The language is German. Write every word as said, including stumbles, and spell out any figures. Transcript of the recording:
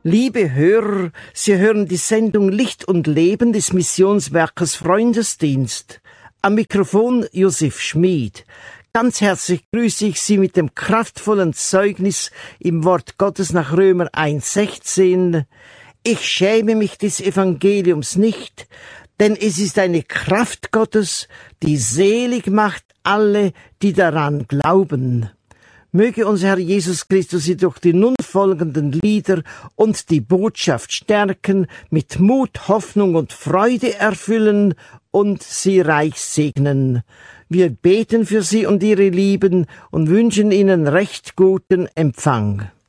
Liebe Hörer, Sie hören die Sendung Licht und Leben des Missionswerkes Freundesdienst. Am Mikrofon Josef Schmid. Ganz herzlich grüße ich Sie mit dem kraftvollen Zeugnis im Wort Gottes nach Römer eins sechzehn. Ich schäme mich des Evangeliums nicht, denn es ist eine Kraft Gottes, die selig macht alle, die daran glauben. Möge unser Herr Jesus Christus Sie durch die nun folgenden Lieder und die Botschaft stärken, mit Mut, Hoffnung und Freude erfüllen und Sie reich segnen. Wir beten für Sie und Ihre Lieben und wünschen Ihnen recht guten Empfang.